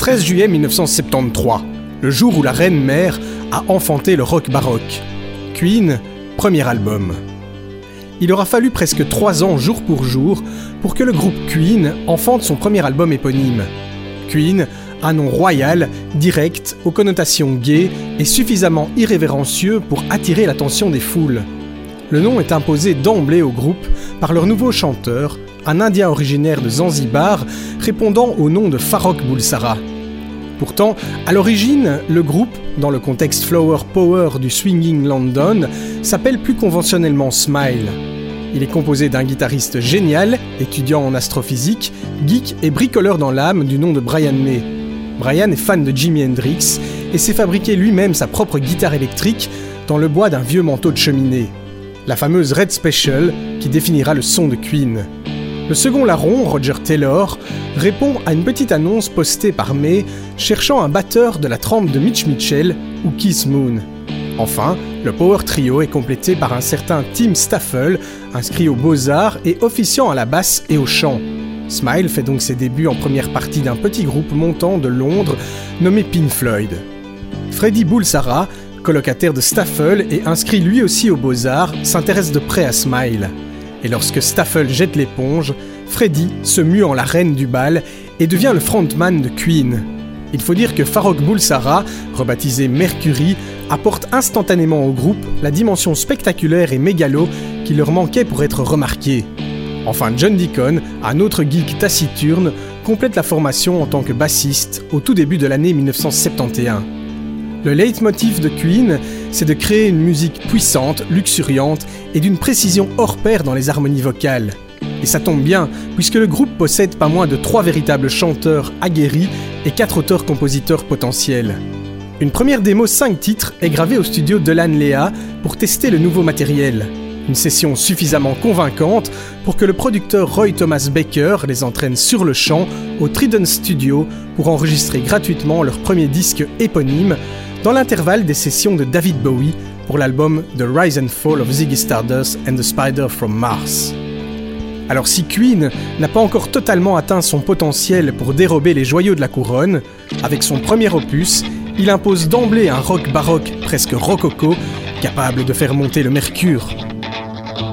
13 juillet 1973, le jour où la reine-mère a enfanté le rock baroque. Queen, premier album. Il aura fallu presque 3 ans jour pour que le groupe Queen enfante son premier album éponyme. Queen, un nom royal, direct, aux connotations gays et suffisamment irrévérencieux pour attirer l'attention des foules. Le nom est imposé d'emblée au groupe par leur nouveau chanteur, un Indien originaire de Zanzibar, répondant au nom de Farrokh Bulsara. Pourtant, à l'origine, le groupe, dans le contexte Flower Power du Swinging London, s'appelle plus conventionnellement Smile. Il est composé d'un guitariste génial, étudiant en astrophysique, geek et bricoleur dans l'âme du nom de Brian May. Brian est fan de Jimi Hendrix et s'est fabriqué lui-même sa propre guitare électrique dans le bois d'un vieux manteau de cheminée. La fameuse Red Special qui définira le son de Queen. Le second larron, Roger Taylor, répond à une petite annonce postée par May cherchant un batteur de la trempe de Mitch Mitchell ou Keith Moon. Enfin, le power trio est complété par un certain Tim Staffel, inscrit aux Beaux-Arts et officiant à la basse et au chant. Smile fait donc ses débuts en première partie d'un petit groupe montant de Londres nommé Pink Floyd. Freddie Bulsara, colocataire de Staffel et inscrit lui aussi aux Beaux-Arts, s'intéresse de près à Smile. Et lorsque Staffel jette l'éponge, Freddie se mue en la reine du bal et devient le frontman de Queen. Il faut dire que Farrokh Bulsara, rebaptisé Mercury, apporte instantanément au groupe la dimension spectaculaire et mégalo qui leur manquait pour être remarqué. Enfin, John Deacon, un autre geek taciturne, complète la formation en tant que bassiste au tout début de l'année 1971. Le leitmotiv de Queen, c'est de créer une musique puissante, luxuriante et d'une précision hors pair dans les harmonies vocales. Et ça tombe bien, puisque le groupe possède pas moins de 3 véritables chanteurs aguerris et 4 auteurs-compositeurs potentiels. Une première démo 5 titres est gravée au studio Delan Lea pour tester le nouveau matériel. Une session suffisamment convaincante pour que le producteur Roy Thomas Baker les entraîne sur le champ au Trident Studio pour enregistrer gratuitement leur premier disque éponyme dans l'intervalle des sessions de David Bowie pour l'album The Rise and Fall of Ziggy Stardust and the Spider from Mars. Alors si Queen n'a pas encore totalement atteint son potentiel pour dérober les joyaux de la couronne, avec son premier opus, il impose d'emblée un rock baroque presque rococo, capable de faire monter le mercure.